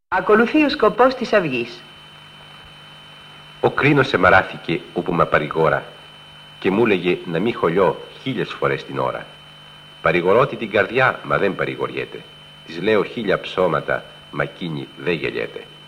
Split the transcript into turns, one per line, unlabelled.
Ακολουθεί ο σκοπός της αυγής.
Ο κρίνος σε μαράθηκε όπου με παρηγόρα και μου έλεγε να μη χωλιώ 1000 φορές την ώρα. Παρηγορώτη την καρδιά, μα δεν παρηγοριέται. Της λέω 1000 ψώματα, μα εκείνη δεν γελιέται.